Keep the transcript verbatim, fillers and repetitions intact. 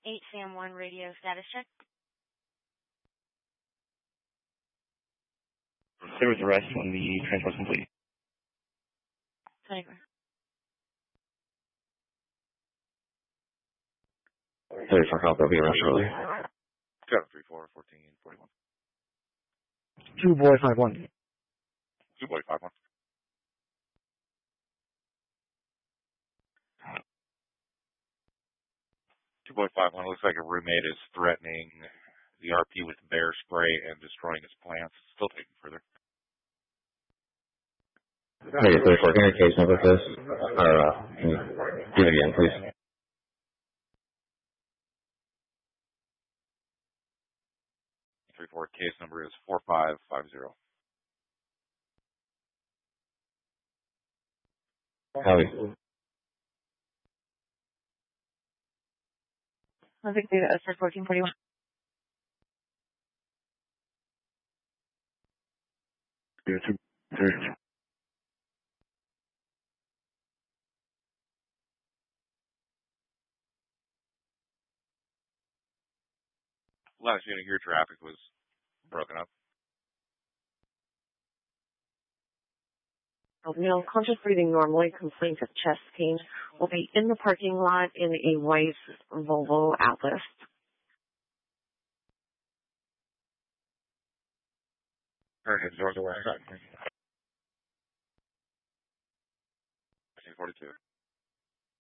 eight Sam one radio status check. Service arrest when the transport is complete. twenty-four. thirty-four call, they'll be around shortly. seven three four, fourteen forty-one. Two boy five one. Two boy five one. Two boy five one. Looks like a roommate is threatening the R P with bear spray and destroying his plants. Still taking further. Hey, thirty-four, can I get case number for this? Or, uh, can you do it again, please? three four, case number is four five five zero. Howie. I think they got us fourteen forty-one. Yeah, two, three. Last unit here, traffic was broken up. Male, conscious breathing normally, complaints of chest pain, will be in the parking lot in a white Volvo Atlas. Turn his doors away. forty-two.